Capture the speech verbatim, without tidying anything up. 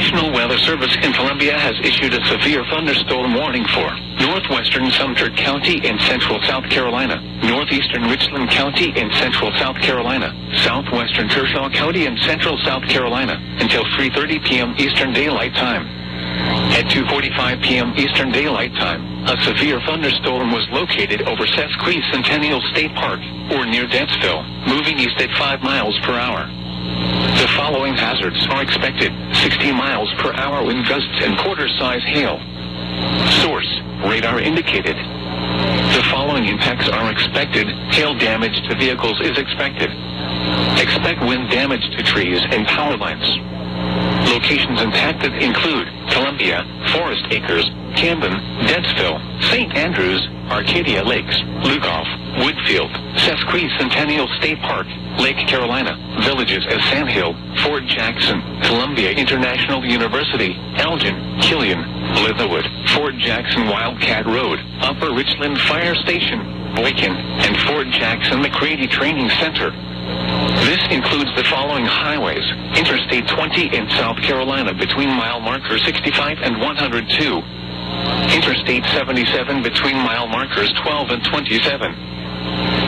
National Weather Service in Columbia has issued a severe thunderstorm warning for northwestern Sumter County in central South Carolina, northeastern Richland County in central South Carolina, southwestern Kershaw County in central South Carolina, until three thirty p.m. Eastern Daylight Time. At two forty-five p.m. Eastern Daylight Time, a severe thunderstorm was located over Sesquicentennial State Park, or near Dentsville, moving east at five miles per hour. The following hazards are expected: sixty miles per hour wind gusts and quarter-size hail. Source: radar indicated. The following impacts are expected: hail damage to vehicles is expected. Expect wind damage to trees and power lines. Locations impacted include Columbia, Forest Acres, Camden, Dentsville, Saint Andrews, Arcadia Lakes, Lugoff, Woodfield, Sesquicentennial State Park, Lake Carolina, villages as Sandhill, Fort Jackson, Columbia International University, Elgin, Killian, Litherwood, Fort Jackson Wildcat Road, Upper Richland Fire Station, Boykin, and Fort Jackson McCready Training Center. This includes the following highways: Interstate twenty in South Carolina between mile marker sixty-five and one hundred two. Interstate seventy-seven between mile markers twelve and twenty-seven.